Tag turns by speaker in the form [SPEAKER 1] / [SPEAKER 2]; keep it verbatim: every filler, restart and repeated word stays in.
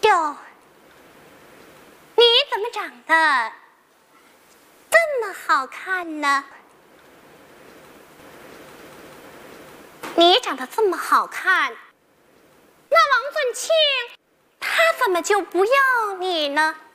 [SPEAKER 1] 哟，你怎么长得这么好看呢？你长得这么好看，那王俊庆他怎么就不要你呢？